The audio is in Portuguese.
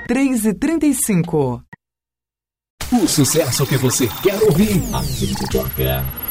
3h35. O sucesso que você quer ouvir, a gente toca.